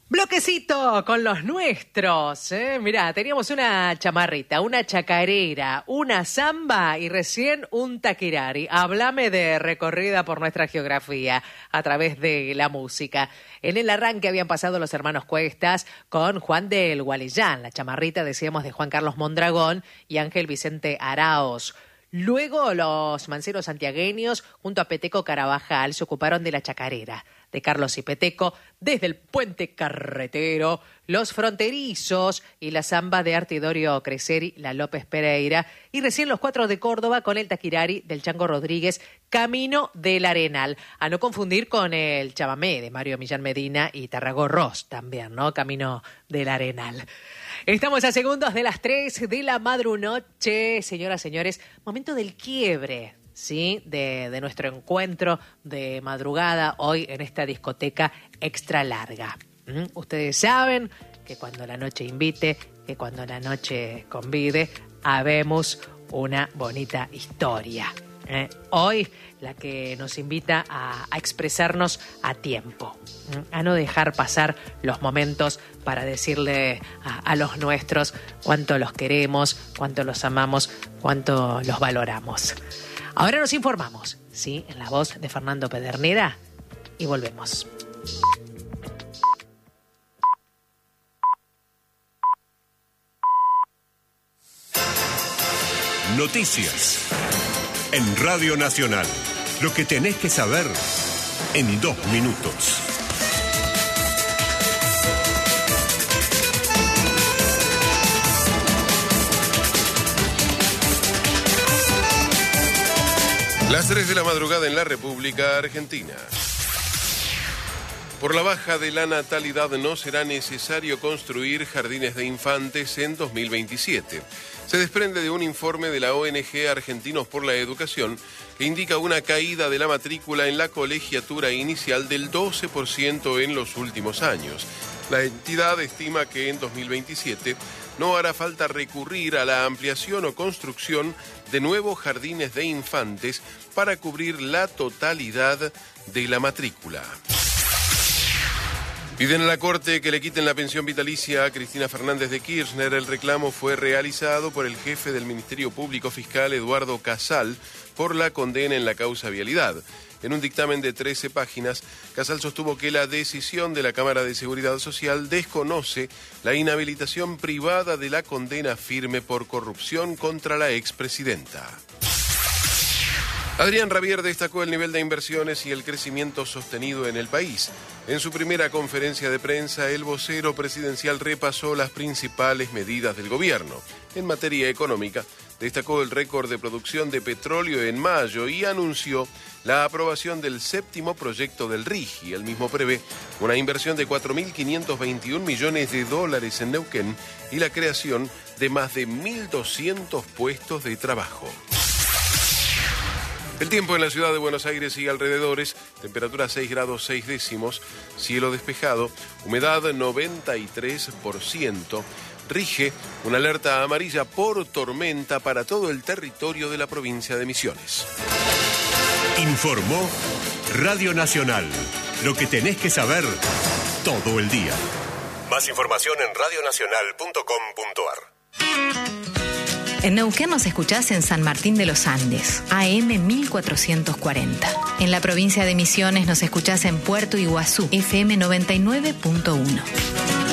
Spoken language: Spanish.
Bloquecito con los nuestros, Mirá, teníamos una chamarrita, una chacarera, una samba y recién un taquirari. Háblame de recorrida por nuestra geografía a través de la música. En el arranque habían pasado los hermanos Cuestas con Juan del Gualeyán, la chamarrita, decíamos, de Juan Carlos Mondragón y Ángel Vicente Araoz. Luego los manceros santiagueños, junto a Peteco Carabajal, se ocuparon de la chacarera de Carlos y Peteco, desde el puente carretero, los fronterizos y la samba de Artidorio Creseri, la López Pereira, y recién los cuatro de Córdoba con el taquirari del Chango Rodríguez, Camino del Arenal. A no confundir con el chamamé de Mario Millán Medina y Tarragó Ross también, ¿no? Camino del Arenal. Estamos a segundos de las 3 de la madrunoche, señoras, señores, momento del quiebre, ¿sí? De nuestro encuentro de madrugada hoy en esta discoteca extra larga. Ustedes saben que cuando la noche invite, que cuando la noche convide, habemos una bonita historia. Hoy la que nos invita a expresarnos a tiempo, a no dejar pasar los momentos para decirle a los nuestros cuánto los queremos, cuánto los amamos, cuánto los valoramos. Ahora nos informamos, ¿sí? En la voz de Fernando Pedernera y volvemos. Noticias en Radio Nacional. Lo que tenés que saber en 2 minutos. Las 3 de la madrugada en la República Argentina. Por la baja de la natalidad no será necesario construir jardines de infantes en 2027. Se desprende de un informe de la ONG Argentinos por la Educación que indica una caída de la matrícula en la colegiatura inicial del 12% en los últimos años. La entidad estima que en 2027 no hará falta recurrir a la ampliación o construcción de nuevos jardines de infantes para cubrir la totalidad de la matrícula. Piden a la Corte que le quiten la pensión vitalicia a Cristina Fernández de Kirchner. El reclamo fue realizado por el jefe del Ministerio Público Fiscal, Eduardo Casal, por la condena en la causa vialidad. En un dictamen de 13 páginas, Casal sostuvo que la decisión de la Cámara de Seguridad Social desconoce la inhabilitación privada de la condena firme por corrupción contra la expresidenta. Adrián Rabier destacó el nivel de inversiones y el crecimiento sostenido en el país. En su primera conferencia de prensa, el vocero presidencial repasó las principales medidas del gobierno. En materia económica, destacó el récord de producción de petróleo en mayo y anunció la aprobación del 7º proyecto del RIGI. El mismo prevé una inversión de 4.521 millones de dólares en Neuquén y la creación de más de 1.200 puestos de trabajo. El tiempo en la ciudad de Buenos Aires y alrededores, temperatura 6 grados 6 décimos, cielo despejado, humedad 93%, rige una alerta amarilla por tormenta para todo el territorio de la provincia de Misiones. Informó Radio Nacional. Lo que tenés que saber todo el día. Más información en radionacional.com.ar. En Neuquén nos escuchás en San Martín de los Andes, AM 1440. En la provincia de Misiones nos escuchás en Puerto Iguazú, FM 99.1.